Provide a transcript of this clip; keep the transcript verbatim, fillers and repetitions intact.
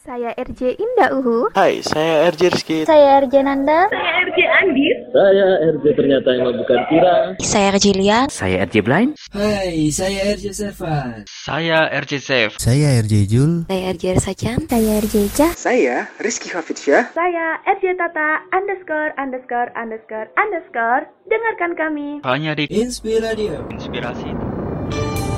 Saya R J Indah Uhu. Hai, saya R J Rizky. Saya R J Nanda. Saya R J Andis. Saya R J Ternyata Yang Bukan Kira. Saya R J Lia. Saya R J Blind. Hai, saya R J Servan. Saya R J Safe. Saya R J Jul. Saya R J Sacan. Saya R J Cah. Saya Rizky Hafidsyah. Saya R J Tata underscore underscore underscore underscore. Dengarkan kami hanya di Inspiradio. Inspirasi